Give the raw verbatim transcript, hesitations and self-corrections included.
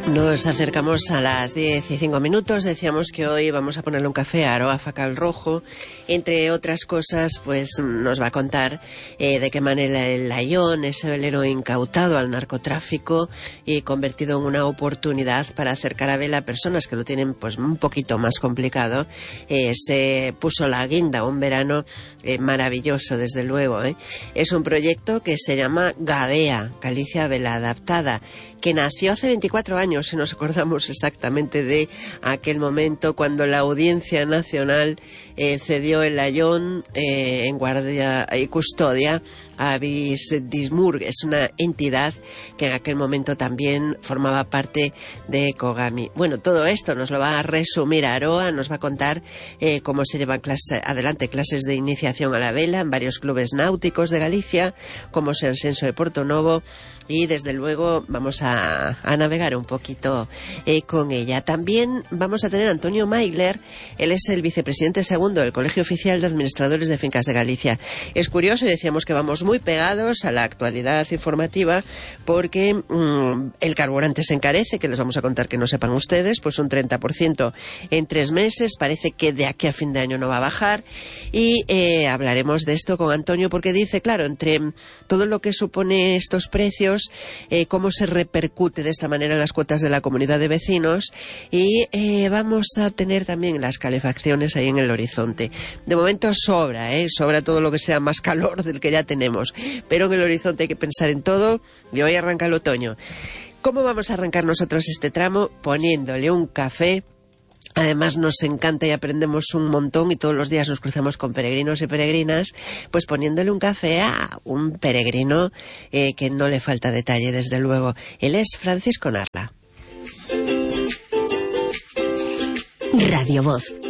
Nos acercamos a las diez y cinco minutos. Decíamos que hoy vamos a ponerle un café a Aroa Facal Rojo. Entre otras cosas, pues nos va a contar eh, de qué manera el Laión, ese velero incautado al narcotráfico y convertido en una oportunidad para acercar a vela a personas que lo tienen pues un poquito más complicado, eh, se puso la guinda un verano eh, maravilloso, desde luego. ¿eh? Es un proyecto que se llama Gadea, Galicia Vela Adaptada, que nació hace veinticuatro años, si nos acordamos exactamente de aquel momento cuando la Audiencia Nacional eh, cedió el Laión eh, en guardia y custodia a Visdismurg. Es una entidad que en aquel momento también formaba parte de Kogami. Bueno, todo esto nos lo va a resumir Aroa, nos va a contar eh, cómo se llevan clase, adelante clases de iniciación a la vela en varios clubes náuticos de Galicia, como es el Senso de Portonovo, y desde luego vamos a, a navegar un poquito eh, con ella. También vamos a tener a Antonio Maigler. Él es el vicepresidente segundo del Colegio Oficial de Administradores de Fincas de Galicia. Es curioso, y decíamos que vamos muy pegados a la actualidad informativa, porque mmm, el carburante se encarece, que les vamos a contar que no sepan ustedes, pues un treinta por ciento en tres meses. Parece que de aquí a fin de año no va a bajar, y eh, hablaremos de esto con Antonio, porque dice, claro, entre todo lo que supone estos precios, Eh, cómo se repercute de esta manera en las cuotas de la comunidad de vecinos, y eh, vamos a tener también las calefacciones ahí en el horizonte. De momento sobra, ¿eh? sobra todo lo que sea más calor del que ya tenemos, pero en el horizonte hay que pensar en todo, y hoy arranca el otoño. ¿Cómo vamos a arrancar nosotros este tramo? Poniéndole un café. Además nos encanta y aprendemos un montón, y todos los días nos cruzamos con peregrinos y peregrinas, pues poniéndole un café a un peregrino eh, que no le falta detalle, desde luego. Él es Francisco Narla. Radio Voz,